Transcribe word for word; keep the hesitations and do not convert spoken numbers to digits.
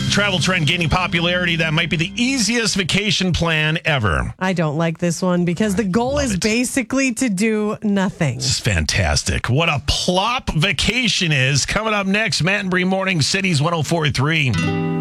Travel trend gaining popularity. That might be the easiest vacation plan ever. I don't like this one because the goal Love is it. basically to do nothing. This is fantastic. What a plop vacation is. Coming up next, Matt and Bree Morning Cities one oh four point three.